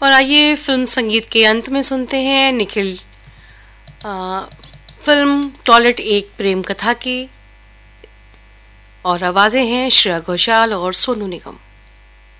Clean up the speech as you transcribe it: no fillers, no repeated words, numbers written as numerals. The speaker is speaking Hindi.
और आइए फिल्म संगीत के अंत में सुनते हैं निखिल फिल्म टॉयलेट एक प्रेम कथा की, और आवाजें हैं श्रेया घोषाल और सोनू निगम।